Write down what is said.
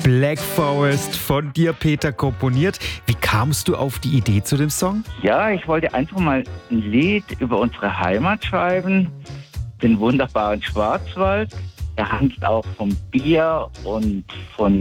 Black Forest von dir, Peter, komponiert. Wie kamst du auf die Idee zu dem Song? Ja, ich wollte einfach mal ein Lied über unsere Heimat schreiben, den wunderbaren Schwarzwald. Der handelt auch vom Bier und von